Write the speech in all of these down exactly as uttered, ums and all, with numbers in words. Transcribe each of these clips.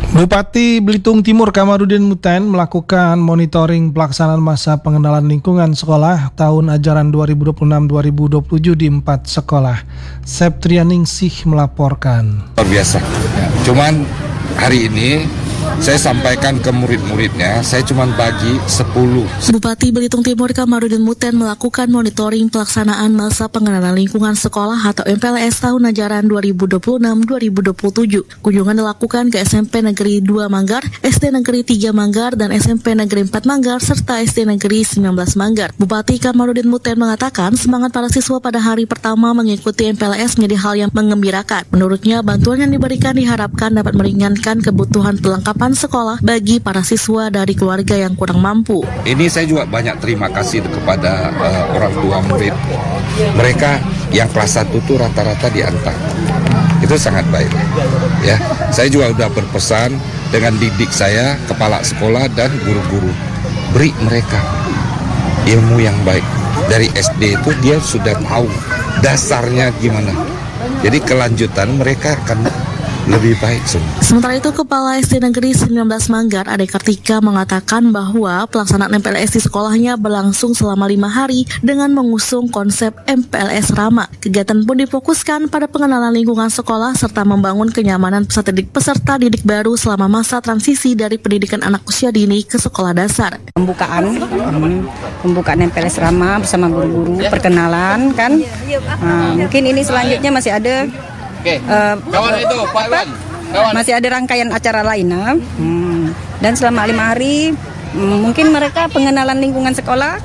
Bupati Belitung Timur Kamarudin Muten melakukan monitoring pelaksanaan masa pengenalan lingkungan sekolah tahun ajaran dua ribu dua puluh enam dua ribu dua puluh tujuh di empat sekolah. Septrianingsih melaporkan. Luar biasa. Cuman hari ini saya sampaikan ke murid-muridnya, saya cuma bagi sepuluh. Bupati Belitung Timur Kamarudin Muten melakukan monitoring pelaksanaan masa pengenalan lingkungan sekolah atau M P L S tahun ajaran dua ribu dua puluh enam dua ribu dua puluh tujuh. Kunjungan dilakukan ke S M P Negeri dua Manggar, S D Negeri tiga Manggar, dan S M P Negeri empat Manggar, serta S D Negeri sembilan belas Manggar. Bupati Kamarudin Muten mengatakan semangat para siswa pada hari pertama mengikuti M P L S menjadi hal yang mengembirakan. Menurutnya, bantuan yang diberikan diharapkan dapat meringankan kebutuhan perlengkapan sekolah bagi para siswa dari keluarga yang kurang mampu. Ini saya juga banyak terima kasih kepada uh, orang tua murid. Mereka yang kelas satu itu rata-rata diantar. Itu sangat baik. Ya, saya juga sudah berpesan dengan didik saya, kepala sekolah dan guru-guru. Beri mereka ilmu yang baik. Dari S D itu dia sudah tahu dasarnya gimana. Jadi kelanjutan mereka akan lebih baik semua. Sementara itu, Kepala S D Negeri sembilan belas Manggar, Ade Kartika, mengatakan bahwa pelaksanaan M P L S di sekolahnya berlangsung selama lima hari dengan mengusung konsep M P L S Ramah. Kegiatan pun difokuskan pada pengenalan lingkungan sekolah serta membangun kenyamanan peserta didik, peserta didik baru selama masa transisi dari pendidikan anak usia dini ke sekolah dasar. Pembukaan, pembukaan M P L S Ramah bersama guru-guru, perkenalan kan. Nah, mungkin ini selanjutnya masih ada. Oke, uh, kawan itu Pak Iwan. Kawan. Masih ada rangkaian acara lain, nah. hmm. Dan selama lima hari hmm, mungkin mereka pengenalan lingkungan sekolah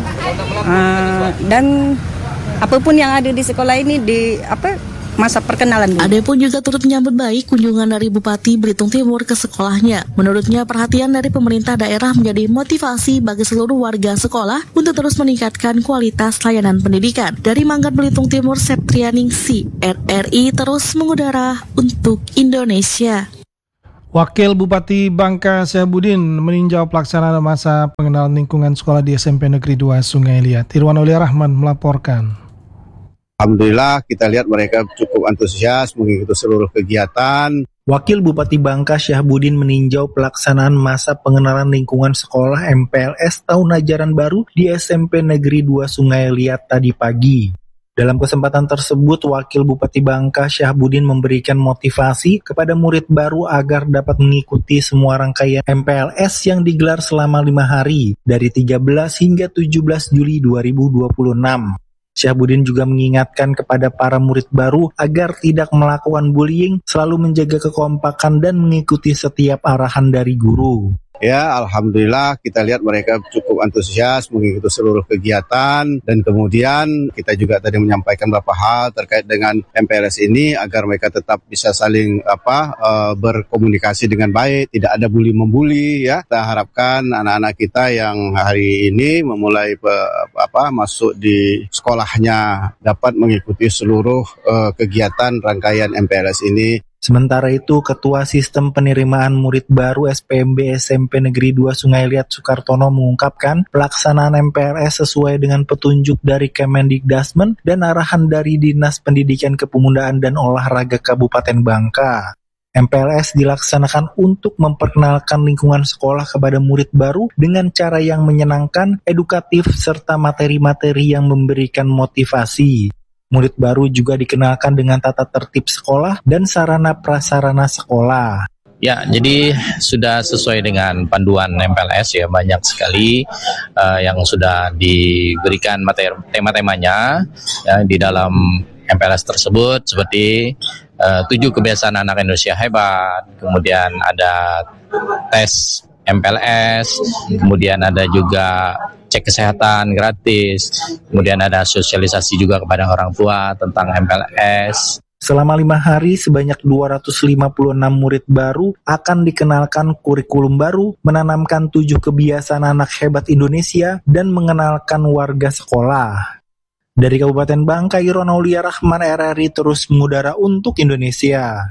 uh, dan apapun yang ada di sekolah ini di apa masa perkenalan. Ade pun juga turut menyambut baik kunjungan dari Bupati Belitung Timur ke sekolahnya. Menurutnya, perhatian dari pemerintah daerah menjadi motivasi bagi seluruh warga sekolah untuk terus meningkatkan kualitas layanan pendidikan. Dari Manggar Belitung Timur, Septrianingsih, R R I terus mengudara untuk Indonesia. Wakil Bupati Bangka Syahabudin meninjau pelaksanaan masa pengenalan lingkungan sekolah di S M P Negeri dua Sungai Liat. Irwan Aulia Rahman melaporkan. Alhamdulillah kita lihat mereka cukup antusias mengikuti seluruh kegiatan. Wakil Bupati Bangka Syahabudin meninjau pelaksanaan masa pengenalan lingkungan sekolah M P L S tahun ajaran baru di S M P Negeri dua Sungai Liat tadi pagi. Dalam kesempatan tersebut, Wakil Bupati Bangka Syahabudin memberikan motivasi kepada murid baru agar dapat mengikuti semua rangkaian M P L S yang digelar selama lima hari dari tiga belas hingga tujuh belas Juli dua ribu dua puluh enam. Syahabudin juga mengingatkan kepada para murid baru agar tidak melakukan bullying, selalu menjaga kekompakan dan mengikuti setiap arahan dari guru. Ya, Alhamdulillah kita lihat mereka cukup antusias mengikuti seluruh kegiatan, dan kemudian kita juga tadi menyampaikan beberapa hal terkait dengan M P L S ini agar mereka tetap bisa saling apa uh, berkomunikasi dengan baik, tidak ada bully membuli ya. Kita harapkan anak-anak kita yang hari ini memulai pe, apa masuk di sekolahnya dapat mengikuti seluruh uh, kegiatan rangkaian M P L S ini. Sementara itu, Ketua Sistem Penerimaan Murid Baru S P M B S M P Negeri dua Sungai Liat Sukartono mengungkapkan pelaksanaan M P L S sesuai dengan petunjuk dari Kemendikdasmen dan arahan dari Dinas Pendidikan Kepemudaan dan Olahraga Kabupaten Bangka. M P L S dilaksanakan untuk memperkenalkan lingkungan sekolah kepada murid baru dengan cara yang menyenangkan, edukatif, serta materi-materi yang memberikan motivasi. Murid baru juga dikenalkan dengan tata tertib sekolah dan sarana prasarana sekolah. Ya, jadi sudah sesuai dengan panduan M P L S ya, banyak sekali uh, yang sudah diberikan materi tema-temanya ya, di dalam M P L S tersebut, seperti uh, tujuh kebiasaan anak Indonesia hebat, kemudian ada tes M P L S, kemudian ada juga cek kesehatan gratis, kemudian ada sosialisasi juga kepada orang tua tentang M P L S. Selama lima hari, sebanyak dua ratus lima puluh enam murid baru akan dikenalkan kurikulum baru, menanamkan tujuh kebiasaan anak hebat Indonesia, dan mengenalkan warga sekolah. Dari Kabupaten Bangka, Irwan Aulia Rahman, R R I terus mengudara untuk Indonesia.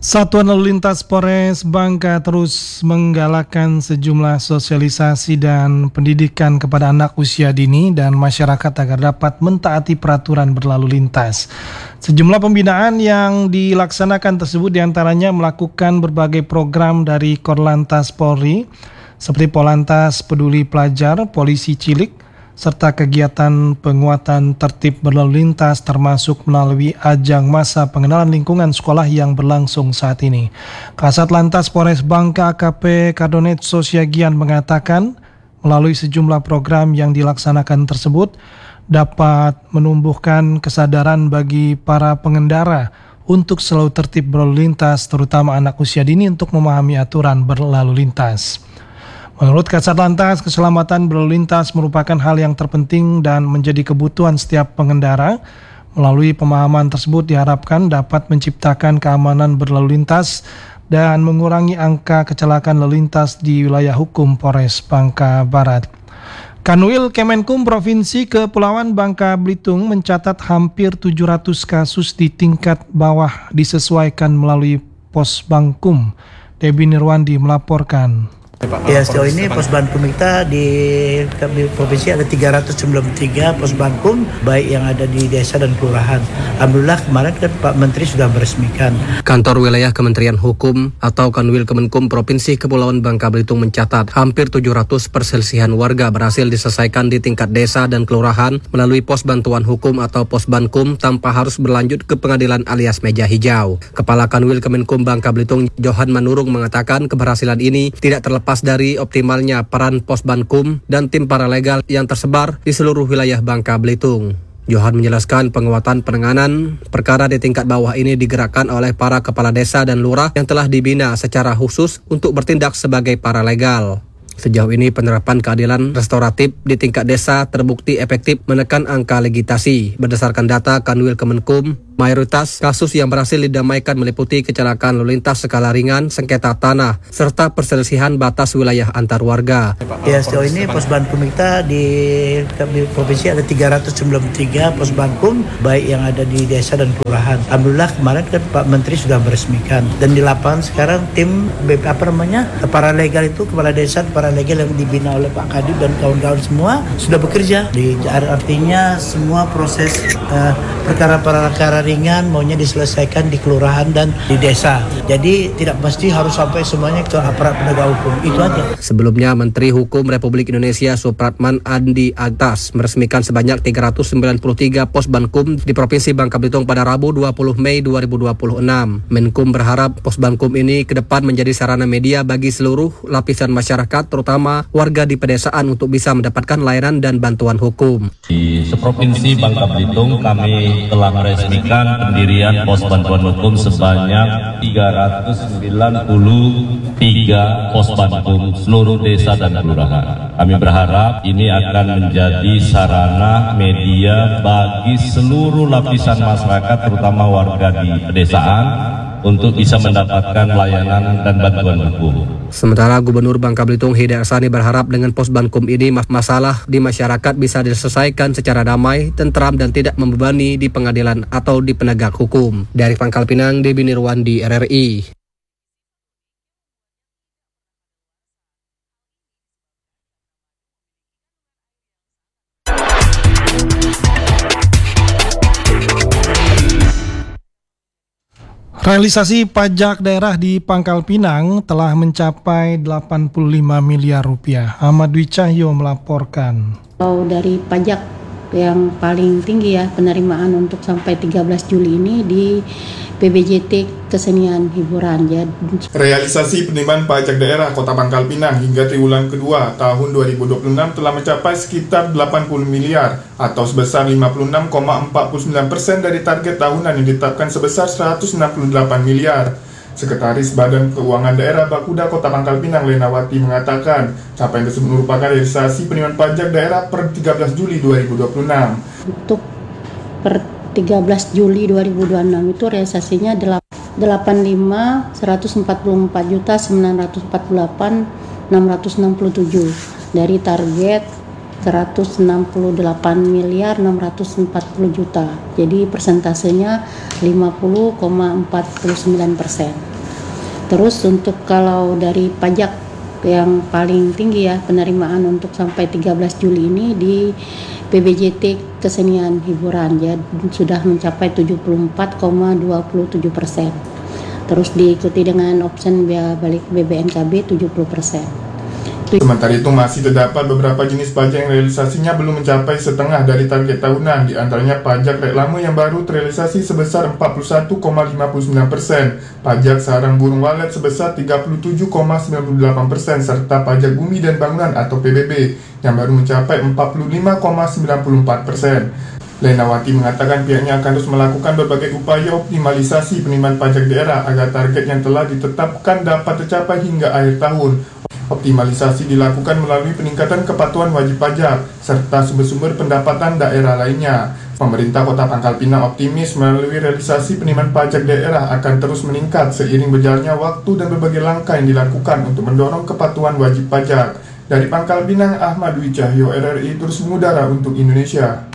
Satuan Lalu Lintas Polres Bangka terus menggalakkan sejumlah sosialisasi dan pendidikan kepada anak usia dini dan masyarakat agar dapat mentaati peraturan berlalu lintas. Sejumlah pembinaan yang dilaksanakan tersebut diantaranya melakukan berbagai program dari Korlantas Polri seperti Polantas Peduli Pelajar, Polisi Cilik, serta kegiatan penguatan tertib berlalu lintas termasuk melalui ajang masa pengenalan lingkungan sekolah yang berlangsung saat ini. Kasat Lantas Polres Bangka A K P Kardonet Sosiagian mengatakan melalui sejumlah program yang dilaksanakan tersebut dapat menumbuhkan kesadaran bagi para pengendara untuk selalu tertib berlalu lintas, terutama anak usia dini untuk memahami aturan berlalu lintas. Menurut Kasat Lantas, keselamatan berlalu lintas merupakan hal yang terpenting dan menjadi kebutuhan setiap pengendara. Melalui pemahaman tersebut diharapkan dapat menciptakan keamanan berlalu lintas dan mengurangi angka kecelakaan lalu lintas di wilayah hukum Polres Bangka Barat. Kanwil Kemenkum Provinsi Kepulauan Bangka Belitung mencatat hampir tujuh ratus kasus di tingkat bawah disesuaikan melalui Posbankum. Debbie Nirwandi melaporkan. Ya, sejauh ini Posbankum kita di, di provinsi ada tiga ratus sembilan puluh tiga Posbankum, baik yang ada di desa dan kelurahan. Alhamdulillah kemarin kan Pak Menteri sudah meresmikan. Kantor Wilayah Kementerian Hukum atau Kanwil Kemenkum Provinsi Kepulauan Bangka Belitung mencatat hampir tujuh ratus perselisihan warga berhasil diselesaikan di tingkat desa dan kelurahan melalui pos bantuan hukum atau Posbankum tanpa harus berlanjut ke pengadilan alias meja hijau. Kepala Kanwil Kemenkum Bangka Belitung Johan Manurung mengatakan keberhasilan ini tidak terlepas dari optimalnya peran Posbankum dan tim paralegal yang tersebar di seluruh wilayah Bangka Belitung. Johan menjelaskan penguatan penanganan perkara di tingkat bawah ini digerakkan oleh para kepala desa dan lurah yang telah dibina secara khusus untuk bertindak sebagai paralegal. Sejauh ini penerapan keadilan restoratif di tingkat desa terbukti efektif menekan angka legitasi. Berdasarkan data Kanwil Kemenkum, mayoritas kasus yang berhasil didamaikan meliputi kecelakaan lalu lintas skala ringan, sengketa tanah, serta perselisihan batas wilayah antar warga. Ya, sejauh ini Posbankum kita di, di provinsi ada tiga ratus sembilan puluh tiga Posbankum, baik yang ada di desa dan kelurahan. Alhamdulillah kemarin kan Pak Menteri sudah meresmikan dan di lapangan sekarang tim apa namanya paralegal itu kepala desa paralegal yang dibina oleh Pak Kadip dan kawan-kawan semua sudah bekerja. Di, artinya semua proses uh, perkara-perkara ringan maunya diselesaikan di kelurahan dan di desa. Jadi tidak pasti harus sampai semuanya ke aparat penegak hukum. Itu aja. Sebelumnya Menteri Hukum Republik Indonesia Supratman Andi Aktas meresmikan sebanyak tiga ratus sembilan puluh tiga Posbankum di Provinsi Bangka Belitung pada Rabu dua puluh Mei dua ribu dua puluh enam. Menkum berharap Posbankum ini ke depan menjadi sarana media bagi seluruh lapisan masyarakat, terutama warga di pedesaan untuk bisa mendapatkan layanan dan bantuan hukum. Di Seprovinsi Bangka Belitung kami telah meresmikan pendirian pos bantuan hukum sebanyak tiga ratus sembilan puluh tiga pos bantuan seluruh desa dan kelurahan. Kami berharap ini akan menjadi sarana media bagi seluruh lapisan masyarakat, terutama warga di pedesaan, untuk bisa mendapatkan layanan dan bantuan hukum. Sementara Gubernur Bangka Belitung Hidayat Hassani berharap dengan Posbankum ini masalah di masyarakat bisa diselesaikan secara damai, tentram dan tidak membebani di pengadilan atau di penegak hukum. Dari Pangkal Pinang, Debbie Nirwandi, R R I. Realisasi pajak daerah di Pangkal Pinang telah mencapai delapan puluh lima miliar rupiah. Ahmad Dwi Cahyo melaporkan. Kalau dari pajak yang paling tinggi ya penerimaan untuk sampai tiga belas Juli ini di P B J T Kesenian Hiburan. Realisasi penerimaan pajak daerah Kota Pangkal Pinang hingga triwulan kedua tahun dua ribu dua puluh enam telah mencapai sekitar delapan puluh miliar atau sebesar lima puluh enam koma empat puluh sembilan persen dari target tahunan yang ditetapkan sebesar seratus enam puluh delapan miliar. Sekretaris Badan Keuangan Daerah Bakuda Kota Pangkal Pinang Lenawati mengatakan capaian tersebut merupakan realisasi penerimaan pajak daerah per tiga belas Juli dua ribu dua puluh enam. Untuk per tiga belas Juli dua ribu dua puluh enam itu realisasinya delapan puluh lima seratus empat puluh empat juta sembilan ratus empat puluh delapan enam ratus enam puluh tujuh dari target seratus enam puluh delapan miliar enam ratus empat puluh juta. Jadi persentasenya lima puluh koma empat puluh sembilan persen. Terus untuk kalau dari pajak yang paling tinggi ya penerimaan untuk sampai tiga belas Juli ini di P B J T Kesenian Hiburan ya sudah mencapai tujuh puluh empat koma dua tujuh persen. Terus diikuti dengan option biaya balik B B N K B tujuh puluh persen. Sementara itu masih terdapat beberapa jenis pajak yang realisasinya belum mencapai setengah dari target tahunan, di antaranya pajak reklame yang baru terrealisasi sebesar empat puluh satu koma lima sembilan persen, pajak sarang burung walet sebesar tiga puluh tujuh koma sembilan delapan persen, serta pajak bumi dan bangunan atau P B B yang baru mencapai empat puluh lima koma sembilan empat persen. Lenawati mengatakan pihaknya akan terus melakukan berbagai upaya optimalisasi penerimaan pajak daerah agar target yang telah ditetapkan dapat tercapai hingga akhir tahun. Optimalisasi dilakukan melalui peningkatan kepatuhan wajib pajak serta sumber-sumber pendapatan daerah lainnya. Pemerintah Kota Pangkal Pinang optimis melalui realisasi penerimaan pajak daerah akan terus meningkat seiring berjalannya waktu dan berbagai langkah yang dilakukan untuk mendorong kepatuhan wajib pajak. Dari Pangkal Pinang, Ahmad Dwi Cahyo, R R I terus mengudara untuk Indonesia.